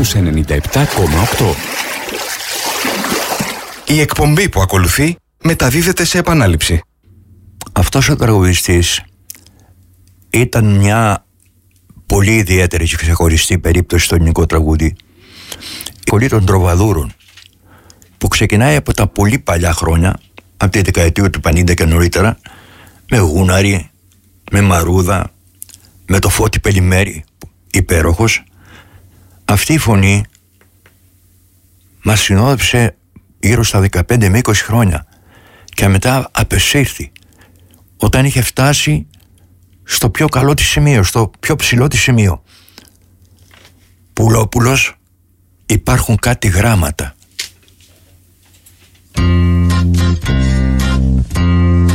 στους 97,8. Η εκπομπή που ακολουθεί μεταδίδεται σε επανάληψη. Αυτός ο τραγουδιστής ήταν μια πολύ ιδιαίτερη και ξεχωριστή περίπτωση στο ελληνικό τραγούδι. Η σχολή των τροβαδούρων, που ξεκινάει από τα πολύ παλιά χρόνια, από τη δεκαετία του 50 και νωρίτερα, με Γούναρη, με Μαρούδα, με το Φώτη Πελιμέρη, υπέροχος. Αυτή η φωνή μας συνόδεψε γύρω στα 15 με 20 χρόνια και μετά απεσύρθη όταν είχε φτάσει στο πιο καλό της σημείο, στο πιο ψηλό της σημείο. Πουλόπουλος, υπάρχουν κάτι γράμματα.